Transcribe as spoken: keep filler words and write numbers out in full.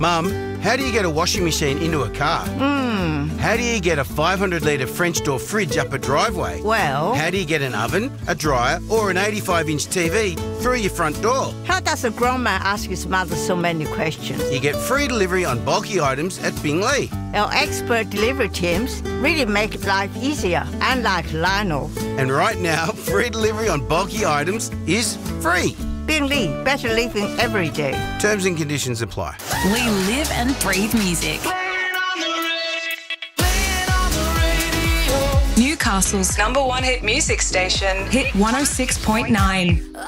Mum, how do you get a washing machine into a car? Hmm. How do you get a five hundred litre French door fridge up a driveway? Well, How do you get an oven, a dryer or an eighty-five inch T V through your front door? how does a grown man ask his mother so many questions? You get free delivery on bulky items at Bingley. Our expert delivery teams really make life easier, unlike Lionel. And right now, free delivery on bulky items is free. Bingley, better living every day. Terms and conditions apply. We live and breathe music. Newcastle's number one hit music station, Hit one oh six point nine.